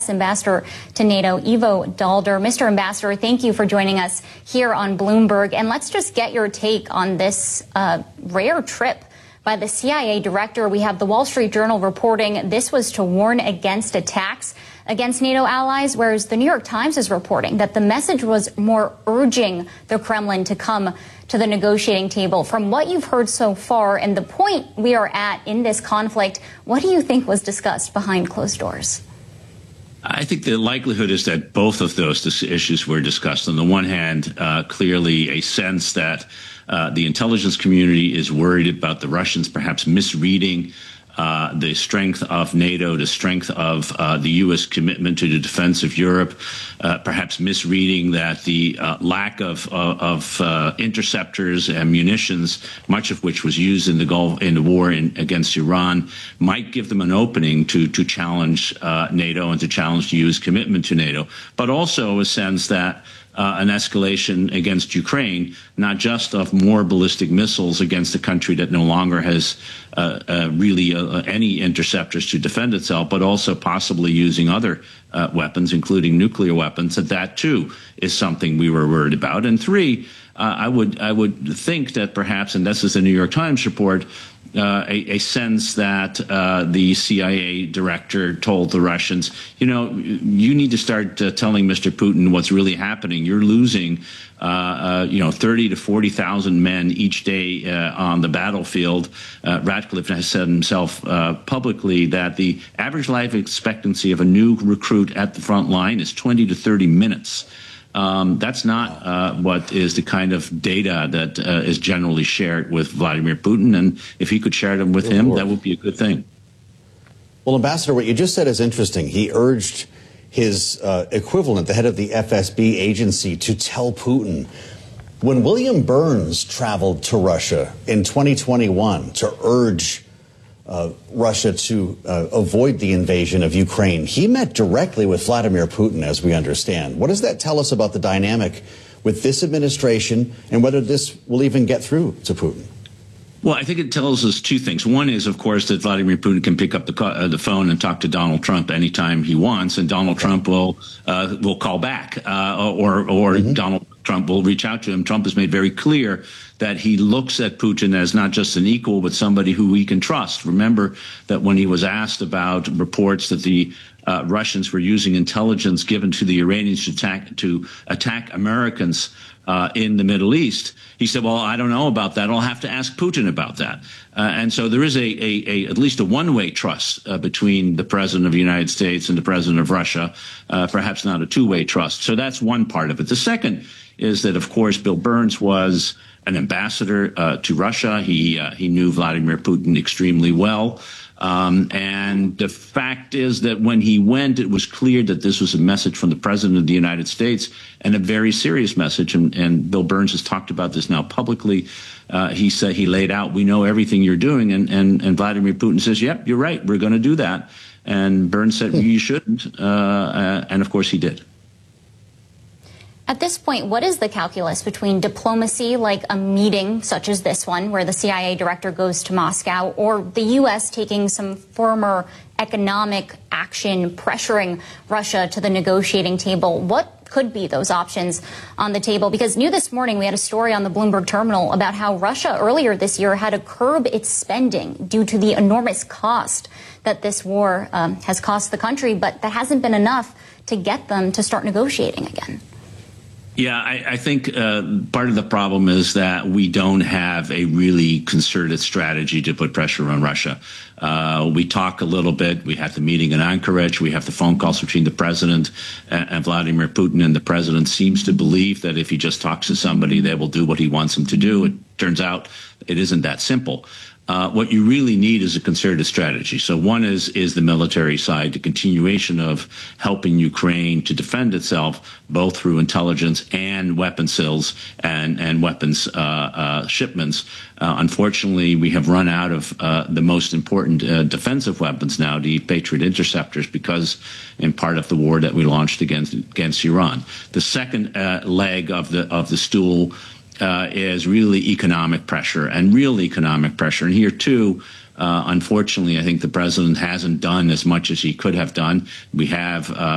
U.S. Ambassador to NATO, Ivo Daalder. Mr. Ambassador, thank you for joining us here on Bloomberg. And let's just get your take on this rare trip by the CIA director. We have the Wall Street Journal reporting this was to warn against attacks against NATO allies, whereas the New York Times is reporting that the message was more urging the Kremlin to come to the negotiating table. From what you've heard so far and the point we are at in this conflict, what do you think was discussed behind closed doors? I think the likelihood is that both of those issues were discussed. On the one hand, clearly a sense that the intelligence community is worried about the Russians perhaps misreading the strength of NATO, the strength of the U.S. commitment to the defense of Europe, perhaps misreading that the lack of interceptors and munitions, much of which was used in the Gulf in the war against Iran, might give them an opening to challenge NATO and to challenge the U.S. commitment to NATO, but also a sense that an escalation against Ukraine, not just of more ballistic missiles against a country that no longer has really any interceptors to defend itself, but also possibly using other weapons, including nuclear weapons, that too is something we were worried about. And three, I would think that perhaps, and this is the New York Times report, a sense that the CIA director told the Russians, you need to start telling Mr. Putin what's really happening. You're losing, 30 to 40,000 men each day on the battlefield. Ratcliffe has said himself publicly that the average life expectancy of a new recruit at the front line is 20 to 30 minutes. That's not what is the kind of data that is generally shared with Vladimir Putin. And if he could share them with him, that would be a good thing. Well, Ambassador, what you just said is interesting. He urged his equivalent, the head of the FSB agency, to tell Putin. When William Burns traveled to Russia in 2021 to urge Russia to avoid the invasion of Ukraine, he met directly with Vladimir Putin, as we understand. What does that tell us about the dynamic with this administration and whether this will even get through to Putin? Well, I think it tells us two things. One is, of course, that Vladimir Putin can pick up the phone and talk to Donald Trump anytime he wants, and Donald Trump will call back, or Donald Trump will reach out to him. Trump has made very clear that he looks at Putin as not just an equal, but somebody who he can trust. Remember that when he was asked about reports that the Russians were using intelligence given to the Iranians to attack Americans in the Middle East, he said, well, I don't know about that. I'll have to ask Putin about that. And so there is at least a one-way trust between the president of the United States and the president of Russia, perhaps not a two-way trust. So that's one part of it. The second is that, of course, Bill Burns was an ambassador to Russia. He knew Vladimir Putin extremely well. And the fact is that when he went, it was clear that this was a message from the president of the United States, and a very serious message. And Bill Burns has talked about this now publicly. He said, he laid out, we know everything you're doing. And Vladimir Putin says, yep, you're right. We're going to do that. And Burns said, you shouldn't. And of course he did. At this point, what is the calculus between diplomacy, like a meeting such as this one, where the CIA director goes to Moscow, or the U.S. taking some firmer economic action, pressuring Russia to the negotiating table? What could be those options on the table? Because new this morning, we had a story on the Bloomberg terminal about how Russia earlier this year had to curb its spending due to the enormous cost that this war has cost the country, but that hasn't been enough to get them to start negotiating again. Yeah, I think part of the problem is that we don't have a really concerted strategy to put pressure on Russia. We talk a little bit. We had the meeting in Anchorage. We have the phone calls between the president and Vladimir Putin. And the president seems to believe that if he just talks to somebody, they will do what he wants them to do. It turns out it isn't that simple. What you really need is a concerted strategy. So one is the military side, the continuation of helping Ukraine to defend itself, both through intelligence and weapon sales and weapons shipments. Unfortunately, we have run out of the most important defensive weapons now, the Patriot interceptors, because in part of the war that we launched against Iran. The second leg of the stool is really economic pressure, and real economic pressure. And here, too, unfortunately, I think the president hasn't done as much as he could have done. We have